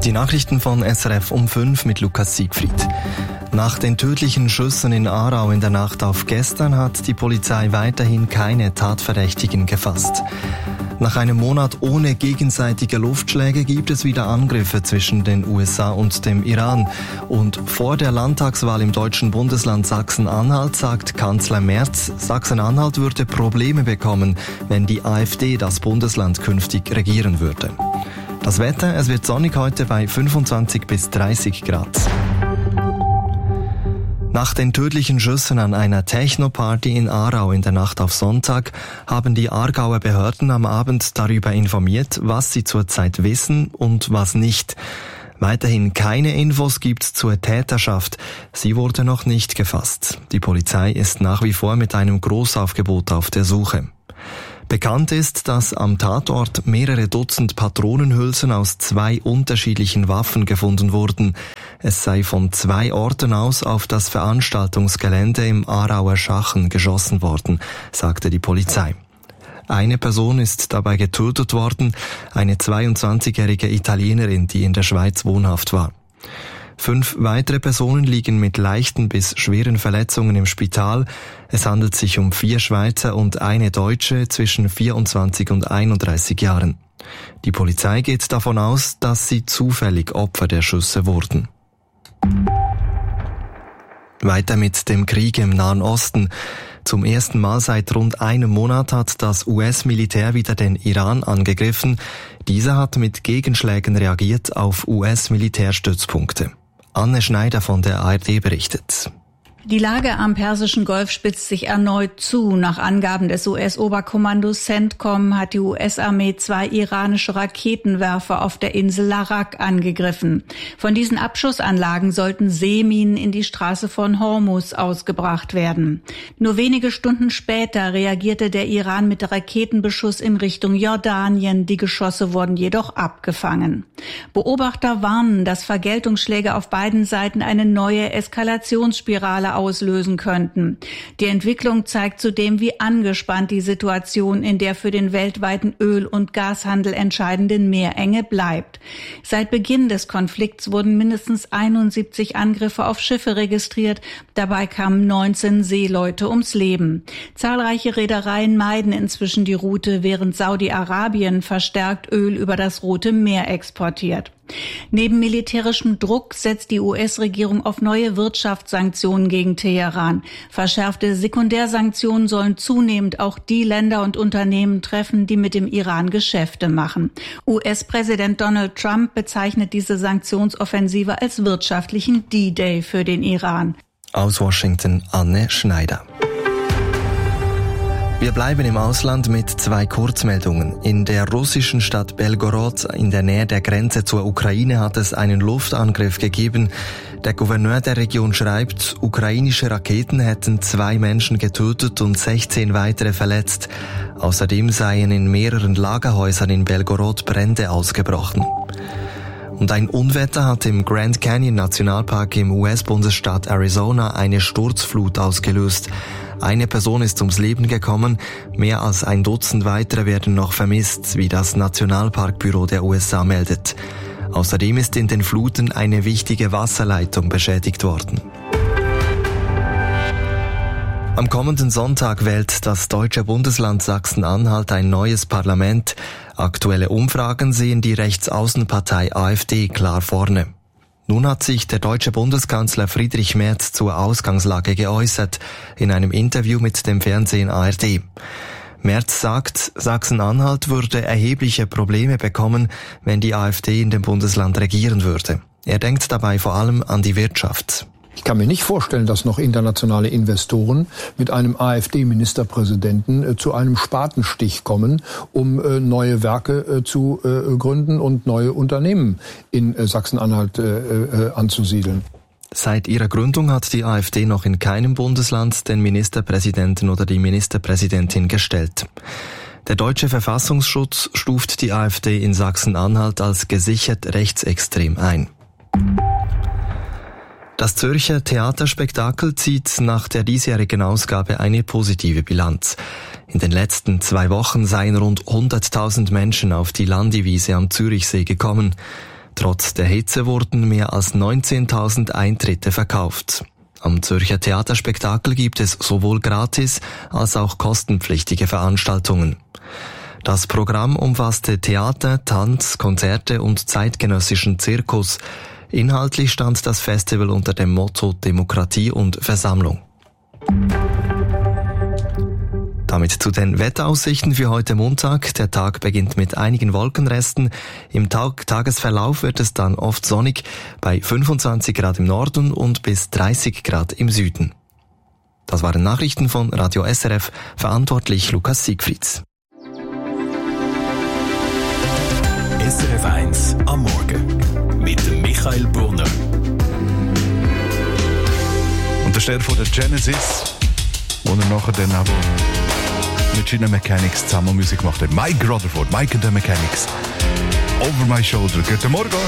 Die Nachrichten von SRF um 5 mit Lukas Siegfried. Nach den tödlichen Schüssen in Aarau in der Nacht auf gestern hat die Polizei weiterhin keine Tatverdächtigen gefasst. Nach einem Monat ohne gegenseitige Luftschläge gibt es wieder Angriffe zwischen den USA und dem Iran. Und vor der Landtagswahl im deutschen Bundesland Sachsen-Anhalt sagt Kanzler Merz, Sachsen-Anhalt würde Probleme bekommen, wenn die AfD das Bundesland künftig regieren würde. Das Wetter, es wird sonnig heute bei 25 bis 30 Grad. Nach den tödlichen Schüssen an einer Techno-Party in Aarau in der Nacht auf Sonntag haben die Aargauer Behörden am Abend darüber informiert, was sie zurzeit wissen und was nicht. Weiterhin keine Infos gibt's zur Täterschaft. Sie wurde noch nicht gefasst. Die Polizei ist nach wie vor mit einem Großaufgebot auf der Suche. Bekannt ist, dass am Tatort mehrere Dutzend Patronenhülsen aus 2 unterschiedlichen Waffen gefunden wurden. Es sei von 2 Orten aus auf das Veranstaltungsgelände im Aarauer Schachen geschossen worden, sagte die Polizei. Eine Person ist dabei getötet worden, eine 22-jährige Italienerin, die in der Schweiz wohnhaft war. 5 weitere Personen liegen mit leichten bis schweren Verletzungen im Spital. Es handelt sich um 4 Schweizer und eine Deutsche zwischen 24 und 31 Jahren. Die Polizei geht davon aus, dass sie zufällig Opfer der Schüsse wurden. Weiter mit dem Krieg im Nahen Osten. Zum ersten Mal seit rund einem Monat hat das US-Militär wieder den Iran angegriffen. Dieser hat mit Gegenschlägen reagiert auf US-Militärstützpunkte. Anne Schneider von der ARD berichtet. Die Lage am Persischen Golf spitzt sich erneut zu. Nach Angaben des US-Oberkommandos CENTCOM hat die US-Armee 2 iranische Raketenwerfer auf der Insel Larak angegriffen. Von diesen Abschussanlagen sollten Seeminen in die Straße von Hormuz ausgebracht werden. Nur wenige Stunden später reagierte der Iran mit Raketenbeschuss in Richtung Jordanien. Die Geschosse wurden jedoch abgefangen. Beobachter warnen, dass Vergeltungsschläge auf beiden Seiten eine neue Eskalationsspirale auslösen könnten. Die Entwicklung zeigt zudem, wie angespannt die Situation in der für den weltweiten Öl- und Gashandel entscheidenden Meerenge bleibt. Seit Beginn des Konflikts wurden mindestens 71 Angriffe auf Schiffe registriert. Dabei kamen 19 Seeleute ums Leben. Zahlreiche Reedereien meiden inzwischen die Route, während Saudi-Arabien verstärkt Öl über das Rote Meer exportiert. Neben militärischem Druck setzt die US-Regierung auf neue Wirtschaftssanktionen gegen Teheran. Verschärfte Sekundärsanktionen sollen zunehmend auch die Länder und Unternehmen treffen, die mit dem Iran Geschäfte machen. US-Präsident Donald Trump bezeichnet diese Sanktionsoffensive als wirtschaftlichen D-Day für den Iran. Aus Washington Anne Schneider. Wir bleiben im Ausland mit 2 Kurzmeldungen. In der russischen Stadt Belgorod in der Nähe der Grenze zur Ukraine hat es einen Luftangriff gegeben. Der Gouverneur der Region schreibt, ukrainische Raketen hätten 2 Menschen getötet und 16 weitere verletzt. Außerdem seien in mehreren Lagerhäusern in Belgorod Brände ausgebrochen. Und ein Unwetter hat im Grand Canyon Nationalpark im US-Bundesstaat Arizona eine Sturzflut ausgelöst. Eine Person ist ums Leben gekommen, mehr als ein Dutzend weitere werden noch vermisst, wie das Nationalparkbüro der USA meldet. Außerdem ist in den Fluten eine wichtige Wasserleitung beschädigt worden. Am kommenden Sonntag wählt das deutsche Bundesland Sachsen-Anhalt ein neues Parlament. Aktuelle Umfragen sehen die Rechtsaußenpartei AfD klar vorne. Nun hat sich der deutsche Bundeskanzler Friedrich Merz zur Ausgangslage geäußert, in einem Interview mit dem Fernsehen ARD. Merz sagt, Sachsen-Anhalt würde erhebliche Probleme bekommen, wenn die AfD in dem Bundesland regieren würde. Er denkt dabei vor allem an die Wirtschaft. Ich kann mir nicht vorstellen, dass noch internationale Investoren mit einem AfD-Ministerpräsidenten zu einem Spatenstich kommen, um neue Werke zu gründen und neue Unternehmen in Sachsen-Anhalt anzusiedeln. Seit ihrer Gründung hat die AfD noch in keinem Bundesland den Ministerpräsidenten oder die Ministerpräsidentin gestellt. Der deutsche Verfassungsschutz stuft die AfD in Sachsen-Anhalt als gesichert rechtsextrem ein. Das Zürcher Theaterspektakel zieht nach der diesjährigen Ausgabe eine positive Bilanz. In den letzten 2 Wochen seien rund 100.000 Menschen auf die Landiwiese am Zürichsee gekommen. Trotz der Hitze wurden mehr als 19.000 Eintritte verkauft. Am Zürcher Theaterspektakel gibt es sowohl gratis als auch kostenpflichtige Veranstaltungen. Das Programm umfasste Theater, Tanz, Konzerte und zeitgenössischen Zirkus. Inhaltlich stand das Festival unter dem Motto Demokratie und Versammlung. Damit zu den Wetteraussichten für heute Montag. Der Tag beginnt mit einigen Wolkenresten. Im Tagesverlauf wird es dann oft sonnig bei 25 Grad im Norden und bis 30 Grad im Süden. Das waren Nachrichten von Radio SRF, verantwortlich Lukas Siegfrieds. SRF 1 am Morgen mit dem Michael Brunner. Und der Stern von der Genesis, wo er nachher dann aber mit Gina Mechanics zusammen Musik gemacht hat. Mike Rutherford, Mike and the Mechanics. Over my shoulder. Guten Morgen.